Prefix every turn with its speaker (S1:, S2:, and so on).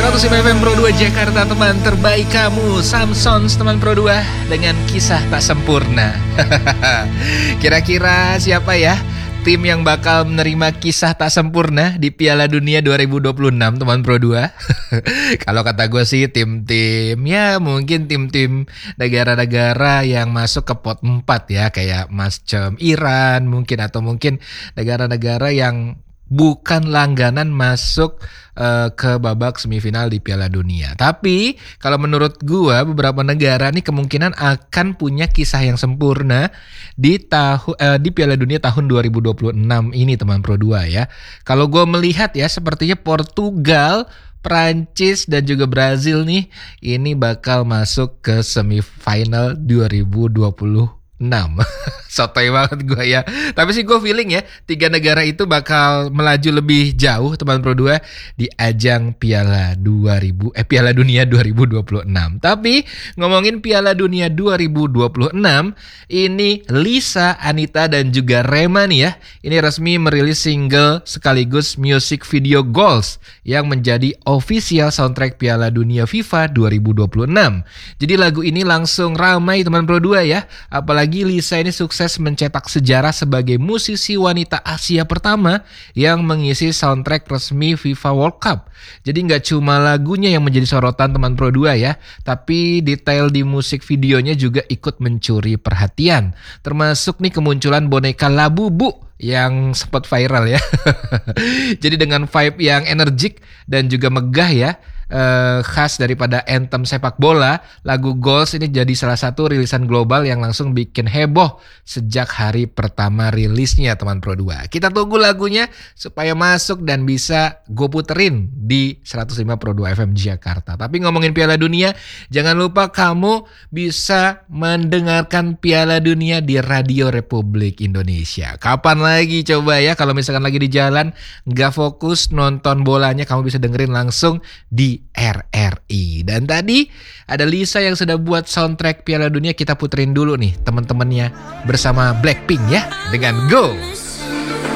S1: 105 FM Pro 2 Jakarta, teman terbaik kamu. Samsons teman Pro 2 dengan kisah tak sempurna. Kira-kira siapa ya tim yang bakal menerima kisah tak sempurna di Piala Dunia 2026 teman Pro 2? Kalau kata gue sih tim-tim ya mungkin tim-tim negara-negara yang masuk ke pot 4 ya, kayak macam Iran mungkin, atau mungkin negara-negara yang bukan langganan masuk ke babak semifinal di Piala Dunia. Tapi kalau menurut gua beberapa negara nih kemungkinan akan punya kisah yang sempurna di Piala Dunia tahun 2026 ini teman Pro 2 ya. Kalau gua melihat ya sepertinya Portugal, Prancis dan juga Brazil nih ini bakal masuk ke semifinal 2026. Sotoy banget gue ya. Tapi sih gue feeling ya 3 negara itu bakal melaju lebih jauh teman Pro 2 di ajang Piala Dunia 2026. Tapi ngomongin Piala Dunia 2026, ini Lisa, Anita dan juga Rema nih ya, ini resmi merilis single sekaligus music video Goals yang menjadi official soundtrack Piala Dunia FIFA 2026. Jadi lagu ini langsung ramai teman Pro 2 ya. Apalagi Lisa ini sukses mencetak sejarah sebagai musisi wanita Asia pertama yang mengisi soundtrack resmi FIFA World Cup. Jadi nggak cuma lagunya yang menjadi sorotan teman Pro 2 ya, tapi detail di musik videonya juga ikut mencuri perhatian. Termasuk nih kemunculan boneka Labubu yang sempat viral ya. Jadi dengan vibe yang energik dan juga megah ya, khas daripada anthem sepak bola, lagu Goals ini jadi salah satu rilisan global yang langsung bikin heboh sejak hari pertama rilisnya teman Pro 2. Kita tunggu lagunya supaya masuk dan bisa gue puterin di 105 Pro 2 FM Jakarta. Tapi ngomongin Piala Dunia, jangan lupa kamu bisa mendengarkan Piala Dunia di Radio Republik Indonesia. Kapan lagi coba ya, kalau misalkan lagi di jalan gak fokus nonton bolanya, kamu bisa dengerin langsung di RRI. Dan tadi ada Lisa yang sudah buat soundtrack Piala Dunia, kita puterin dulu nih teman-temannya bersama Blackpink ya dengan Go.